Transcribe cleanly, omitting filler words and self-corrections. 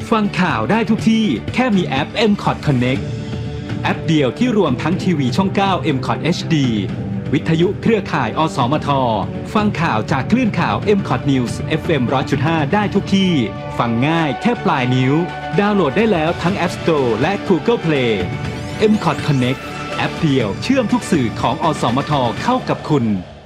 ฟังข่าวได้ทุกที่แค่มีแอป MCOT Connect แอปเดียวที่รวมทั้งทีวีช่อง 9 MCOT HD วิทยุเครือข่ายอสมทฟังข่าวจากคลื่นข่าว MCOT News FM 100.5 ได้ทุกที่ฟังง่ายแค่ปลายนิ้วดาวน์โหลดได้แล้วทั้ง App Store และ Google Play MCOT Connect แอปเดียวเชื่อมทุกสื่อของอสมทเข้ากับคุณ